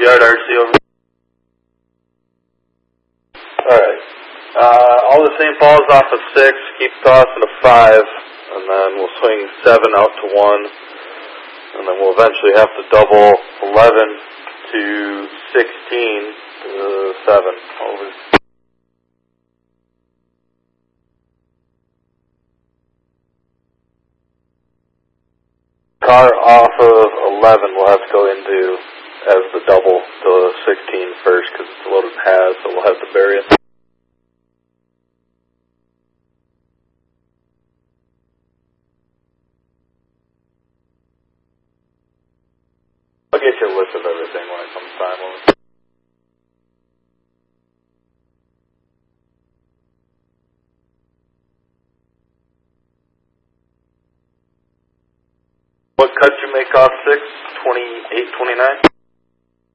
Yard RC over. Alright. All the St. Paul's off of 6, keep tossing to 5, and then we'll swing 7 out to 1, and then we'll eventually have to double 11 to 16 to 7. Over. Car off of 11 will have to go into as the double to 16 first because it's a loaded pad, so we'll have to bury it. I'll get you a list of everything when it comes time. Over. What cut did you make off 6? 28, 29?